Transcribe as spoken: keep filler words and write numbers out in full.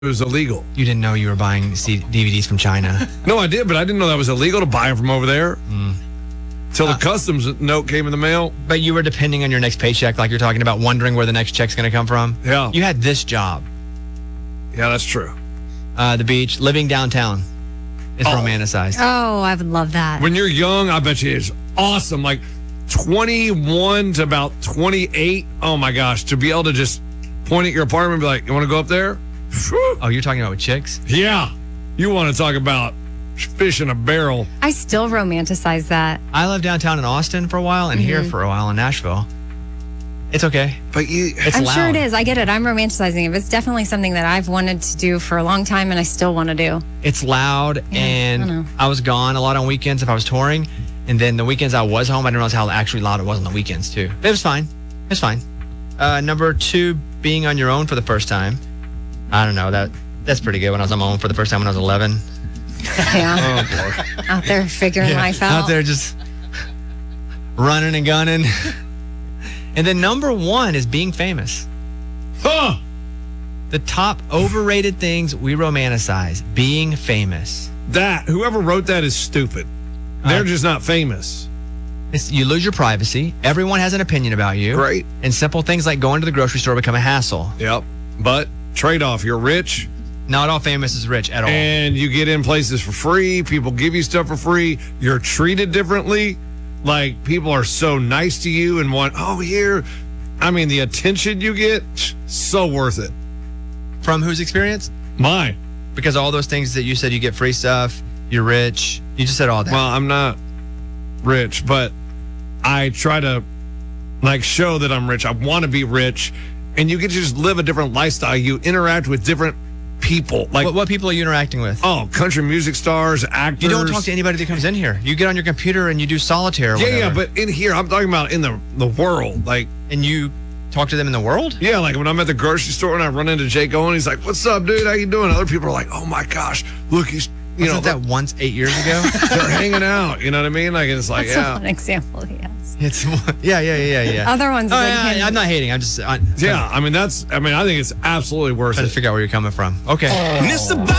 It was illegal. You didn't know you were buying C- D V Ds from China. No, I did, but I didn't know that was illegal to buy them from over there. Mm. Till the Uh, customs note came in the mail. But you were depending on your next paycheck, like you're talking about, wondering where the next check's going to come from. Yeah. You had this job. Yeah, that's true. Uh, the beach, living downtown. It's Oh. romanticized. Oh, I would love that. When you're young, I bet you it's awesome. Like twenty-one to about twenty-eight. Oh my gosh, to be able to just point at your apartment and be like, you want to go up there? Whew. Oh, you're talking about with chicks? Yeah. You want to talk about fish in a barrel. I still romanticize that. I lived downtown in Austin for a while and here for a while in Nashville. It's okay. But you, It's I'm loud. sure it is. I get it. I'm romanticizing it. It's definitely something that I've wanted to do for a long time and I still want to do. It's loud, Yeah, and I know. I, was gone a lot on weekends if I was touring. And then the weekends I was home, I didn't realize how actually loud it was on the weekends, too. But it was fine. It was fine. Uh, number two, being on your own for the first time. I don't know. that That's pretty good when I was on my own for the first time when I was eleven. Yeah. oh boy. Out there figuring life out. Out there just running and gunning. And then number one is being famous. Huh. The top overrated things we romanticize. Being famous. That, whoever wrote that is stupid. They're Uh, just not famous. It's, you lose your privacy. Everyone has an opinion about you. Great. And simple things like going to the grocery store become a hassle. Yep. But trade off, you're rich Not all famous is rich at all. and you get in places for free. People give you stuff for free. You're treated differently. Like, people are so nice to you and want, oh, here. I mean, the attention you get, so worth it. From whose experience? Mine. Because all those things that you said, you get free stuff, you're rich. You just said all that. Well, I'm not rich, but I try to, like, show that I'm rich. I want to be rich. And you get to just live a different lifestyle. You interact with different people. Like, what, what people are you interacting with? oh, country music stars, actors. You don't talk to anybody that comes in here. You get on your computer and you do solitaire or Yeah, whatever. yeah, but in here, I'm talking about in the, the world. Like, And you talk to them in the world? yeah, like when I'm at the grocery store and I run into Jake Owen, he's like, what's up, dude? How you doing? Other people are like, oh my gosh, look, he's, you Wasn't know, that once eight years ago? they're hanging out. You know what I mean? Like, it's like, That's yeah. one example, yes. It's yeah, yeah, yeah, yeah. Other ones, Oh, like yeah, him. I'm not hating. I'm just I'm Yeah, I mean, that's, I mean, I think it's absolutely worth trying it. to figure out where you're coming from. Okay. And it's about